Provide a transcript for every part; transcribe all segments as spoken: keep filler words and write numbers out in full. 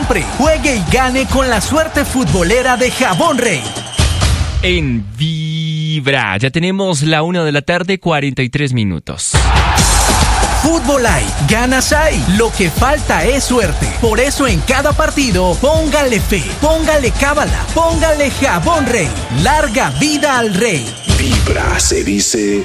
siempre. Juegue y gane con la suerte futbolera de Jabón Rey. En Vibra, ya tenemos la una de la tarde, cuarenta y tres minutos. Fútbol hay, ganas hay, lo que falta es suerte. Por eso en cada partido, póngale fe, póngale cábala, póngale Jabón Rey. Larga vida al Rey. Vibra, se dice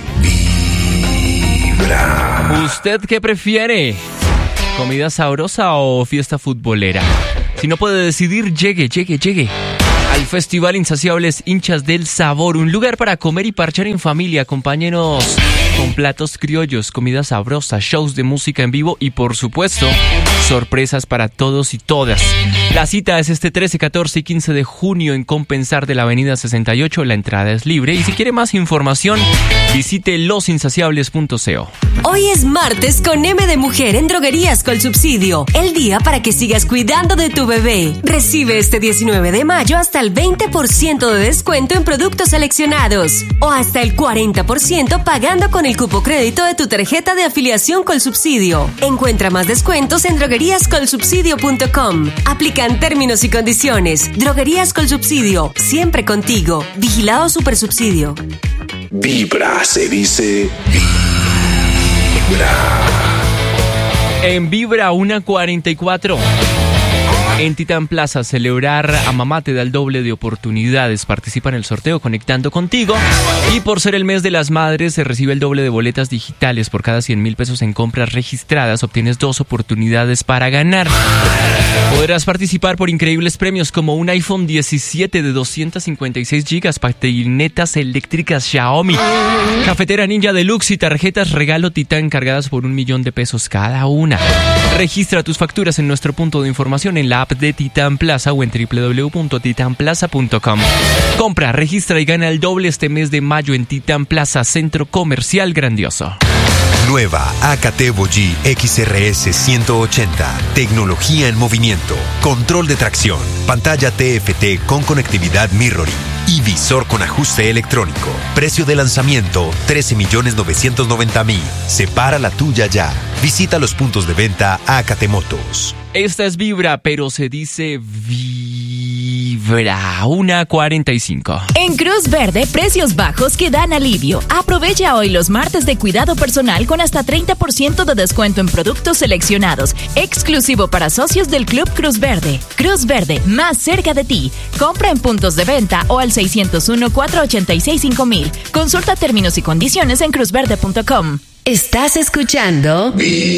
Vibra. ¿Usted qué prefiere? ¿Comida sabrosa o fiesta futbolera? Si no puede decidir, llegue, llegue, llegue al Festival Insaciables Hinchas del Sabor, un lugar para comer y parchar en familia. Acompáñenos con platos criollos, comida sabrosa, shows de música en vivo y, por supuesto, sorpresas para todos y todas. La cita es este trece, catorce y quince de junio en Compensar de la avenida sesenta y ocho. La entrada es libre y si quiere más información, visite los insaciables punto co. Hoy es martes con M de Mujer en Droguerías Colsubsidio. El día para que sigas cuidando de tu bebé. Recibe este diecinueve de mayo hasta el veinte por ciento de descuento en productos seleccionados o hasta el cuarenta por ciento pagando con el cupo crédito de tu tarjeta de afiliación Colsubsidio. Encuentra más descuentos en droguerías colsubsidio punto com. Aplican términos y condiciones. Droguerías Colsubsidio, siempre contigo. Vigilado Supersubsidio. Vibra, se dice Vibra. En Vibra una cuarenta y cuatro. En Titán Plaza, celebrar a mamá te da el doble de oportunidades. Participa en el sorteo conectando contigo. Y por ser el mes de las madres, se recibe el doble de boletas digitales. Por cada cien mil pesos en compras registradas, obtienes dos oportunidades para ganar. Podrás participar por increíbles premios como un iPhone diecisiete de doscientos cincuenta y seis gigas, patinetas eléctricas Xiaomi, cafetera Ninja Deluxe y tarjetas regalo Titán cargadas por un millón de pesos cada una. Registra tus facturas en nuestro punto de información en la app de Titán Plaza o en doble u doble u doble u punto titán plaza punto com. Compra, registra y gana el doble este mes de mayo en Titán Plaza, Centro Comercial Grandioso. Nueva A K T Vogy X R S ciento ochenta. Tecnología en movimiento. Control de tracción. Pantalla T F T con conectividad mirroring. Y visor con ajuste electrónico. Precio de lanzamiento trece millones novecientos noventa mil. Separa la tuya ya. Visita los puntos de venta A K T Motos. Esta es Vibra, pero se dice Vibra. una cuarenta y cinco. En Cruz Verde, precios bajos que dan alivio. Aprovecha hoy los martes de cuidado personal con hasta treinta por ciento de descuento en productos seleccionados. Exclusivo para socios del Club Cruz Verde. Cruz Verde, más cerca de ti. Compra en puntos de venta o al seiscientos uno, cuatrocientos ochenta y seis, cinco mil. Consulta términos y condiciones en cruz verde punto com. Estás escuchando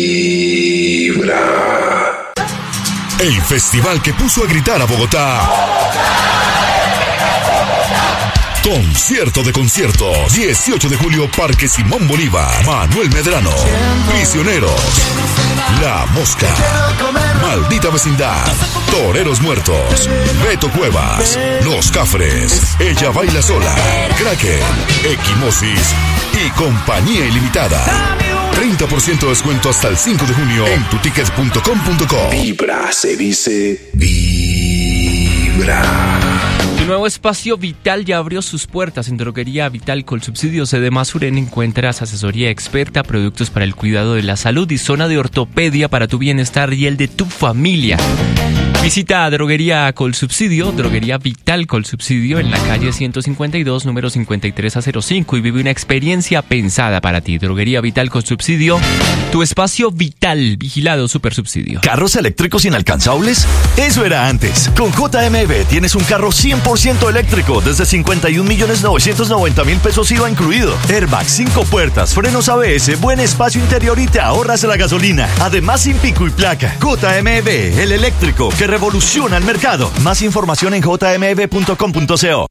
Vibra. El festival que puso a gritar a Bogotá. Concierto de conciertos. dieciocho de julio, Parque Simón Bolívar. Manuel Medrano. Prisioneros. La Mosca. Maldita Vecindad. Toreros Muertos. Beto Cuevas. Los Cafres. Ella Baila Sola. Kraken. Equimosis. Y Compañía Ilimitada. treinta por ciento de descuento hasta el cinco de junio en tu ticket punto com punto co. Vibra, se dice Vibra. Tu nuevo espacio Vital ya abrió sus puertas. En Droguería Vital Colsubsidio sede Masuren encuentras asesoría experta, productos para el cuidado de la salud y zona de ortopedia para tu bienestar y el de tu familia. Visita Droguería Colsubsidio, Droguería Vital Colsubsidio en la calle ciento cincuenta y dos, número cincuenta y tres a cero cinco y vive una experiencia pensada para ti. Droguería Vital Colsubsidio, tu espacio vital, vigilado Supersubsidio. ¿Carros eléctricos inalcanzables? Eso era antes. Con J M B tienes un carro cien por ciento eléctrico desde cincuenta y un millones novecientos noventa mil pesos I V A incluido. Airbag, cinco puertas, frenos A B S, buen espacio interior y te ahorras la gasolina. Además sin pico y placa. J M B, el eléctrico que revoluciona el mercado. Más información en j m b punto com punto co.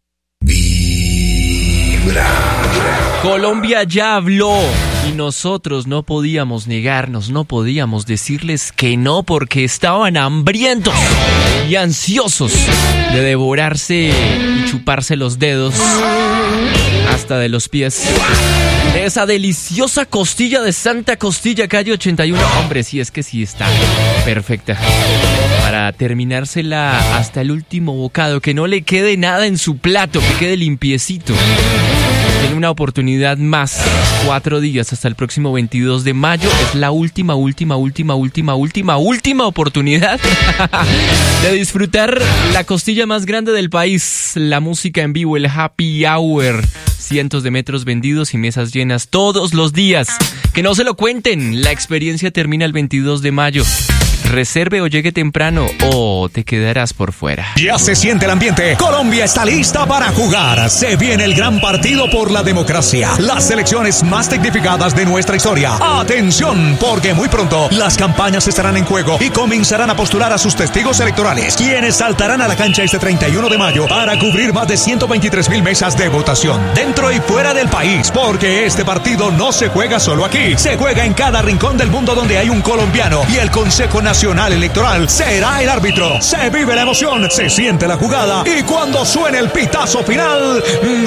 Vibra. Colombia ya habló y nosotros no podíamos negarnos, no podíamos decirles que no porque estaban hambrientos y ansiosos de devorarse y chuparse los dedos hasta de los pies de esa deliciosa costilla de Santa Costilla, calle ochenta y uno. Hombre, sí, es que sí está perfecta para terminársela hasta el último bocado, que no le quede nada en su plato, que quede limpiecito, que Tiene una oportunidad más. Cuatro días hasta el próximo veintidós de mayo. Es la última, última, última, última, última, última oportunidad de disfrutar la costilla más grande del país. La música en vivo, el Happy Hour. Cientos de metros vendidos y mesas llenas todos los días. Que no se lo cuenten. La experiencia termina el veintidós de mayo. Reserve o llegue temprano o te quedarás por fuera. Ya se siente el ambiente. Colombia está lista para jugar. Se viene el gran partido por la democracia. Las elecciones más dignificadas de nuestra historia. Atención, porque muy pronto las campañas estarán en juego y comenzarán a postular a sus testigos electorales, quienes saltarán a la cancha este treinta y uno de mayo para cubrir más de ciento veintitrés mil mesas de votación dentro y fuera del país, porque este partido no se juega solo aquí, se juega en cada rincón del mundo donde hay un colombiano, y el Consejo Nacional Electoral será el árbitro. Se vive la emoción, se siente la jugada, y cuando suene el pitazo final,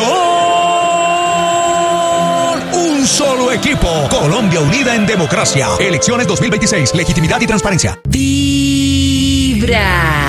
¡gol! Un solo equipo. Colombia unida en democracia. Elecciones dos mil veintiséis. Legitimidad y transparencia. Vibra.